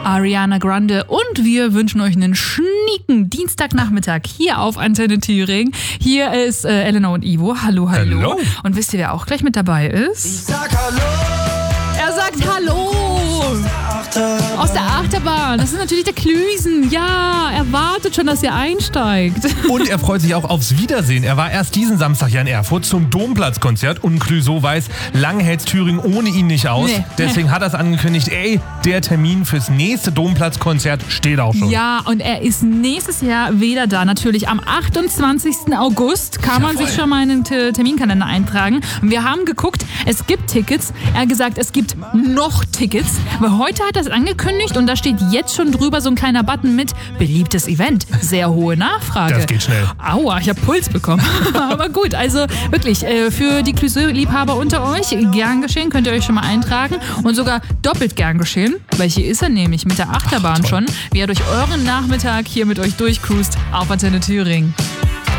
Ariana Grande und wir wünschen euch einen schnieken Dienstagnachmittag hier auf Antenne Thüringen. Hier ist Elena und Ivo. Hallo, hallo. Hallo. Und wisst ihr, wer auch gleich mit dabei ist? Ich sag Hallo. Er sagt Hallo. Aus der Achterbahn. Das ist natürlich der Klüsen. Ja, er wartet schon, dass ihr einsteigt. Und er freut sich auch aufs Wiedersehen. Er war erst diesen Samstag ja in Erfurt zum Domplatzkonzert und Clüso weiß, lange hält's Thüringen ohne ihn nicht aus. Nee. Deswegen hat er es angekündigt, der Termin fürs nächste Domplatzkonzert steht auch schon. Ja, und er ist nächstes Jahr wieder da. Natürlich am 28. August kann man sich schon mal in den Terminkalender eintragen. Und wir haben geguckt, es gibt Tickets. Er hat gesagt, es gibt noch Tickets. Weil heute hat er es angekündigt und da steht jetzt schon drüber so ein kleiner Button mit beliebtes Event. Sehr hohe Nachfrage. Das geht schnell. Aua, ich habe Puls bekommen. Aber gut, also wirklich, für die Clüso-Liebhaber unter euch, gern geschehen, könnt ihr euch schon mal eintragen. Und sogar doppelt gern geschehen, weil hier ist er nämlich mit der Achterbahn schon, wie er durch euren Nachmittag hier mit euch durchcruist auf Antenne Thüringen.